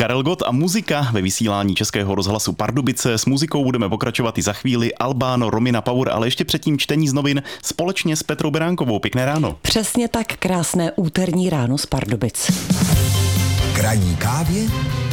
Karel Gott a muzika ve vysílání Českého rozhlasu Pardubice. S muzikou budeme pokračovat i za chvíli. Albano, Romina Power, ale ještě předtím čtení z novin společně s Petrou Beránkovou. Pěkné ráno. Přesně tak, krásné úterní ráno z Pardubic. K ranní kávě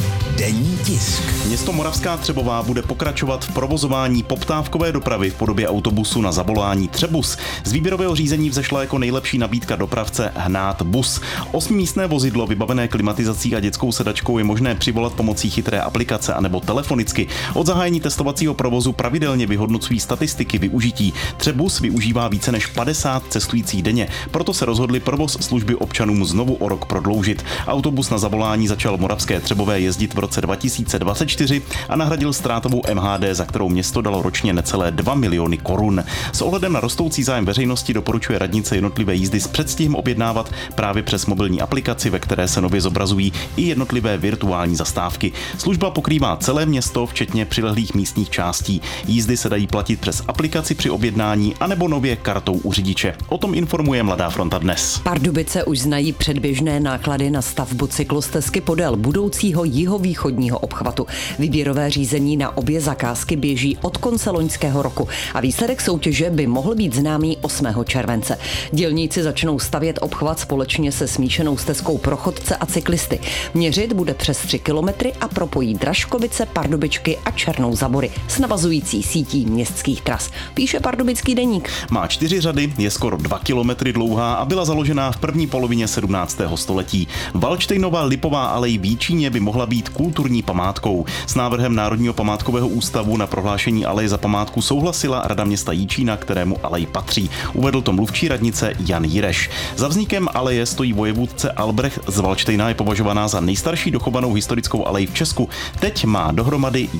denní tisk. Město Moravská Třebová bude pokračovat v provozování poptávkové dopravy v podobě autobusu na zavolání Třebus. Z výběrového řízení vzešla jako nejlepší nabídka dopravce Hnát bus. 8místné vozidlo vybavené klimatizací a dětskou sedačkou je možné přivolat pomocí chytré aplikace anebo telefonicky. Od zahájení testovacího provozu pravidelně vyhodnocují statistiky využití. Třebus využívá více než 50 cestujících denně, proto se rozhodli provoz služby občanům znovu o rok prodloužit. Autobus na zavolání začal v Moravské Třebové jezdit v roce 2024 a nahradil ztrátovou MHD, za kterou město dalo ročně necelé 2 miliony korun. S ohledem na rostoucí zájem veřejnosti doporučuje radnice jednotlivé jízdy s předstihem objednávat právě přes mobilní aplikaci, ve které se nově zobrazují i jednotlivé virtuální zastávky. Služba pokrývá celé město, včetně přilehlých místních částí. Jízdy se dají platit přes aplikaci při objednání anebo nově kartou u řidiče. O tom informuje Mladá fronta dnes. Pardubice už znají předběžné náklady na stavbu cyklostezky podél budoucího jihovýchodního obchvatu. Výběrové řízení na obě zakázky běží od konce loňského roku a výsledek soutěže by mohl být známý 8. července. Dělníci začnou stavět obchvat společně se smíšenou stezkou pro chodce a cyklisty. Měřit bude přes 3 kilometry a propojí Dražkovice, Pardubičky a Černou Zabory s navazující sítí městských tras, píše Pardubický deník. Má 4 řady, je skoro 2 kilometry dlouhá a byla založená v první polovině 17. století. Valdštejnova lipová alej v Jíčíně by mohla být kulturní památkou. S návrhem Národního památkového ústavu na prohlášení aleje za památku souhlasila Rada města Jičína, kterému alej patří. Uvedl to mluvčí radnice Jan Jireš. Za vznikem aleje stojí vojevůdce Albrecht z Valdštejna, je považovaná za nejstarší dochovanou historickou alej v Česku. Teď má dohromady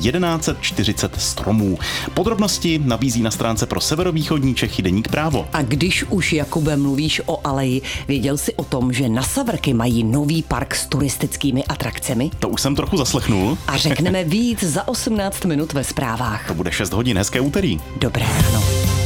1140 stromů. Podrobnosti nabízí na stránce pro severovýchodní Čechy deník Právo. A když už, Jakube, mluvíš o aleji, věděl jsi o tom, že na Savrky mají nový park s turistickými atrakcemi? To už jsem trochu zaslechnul. A řekneme víc za 18 minut ve zprávách. To bude 6 hodin, hezké úterý. Dobré ráno.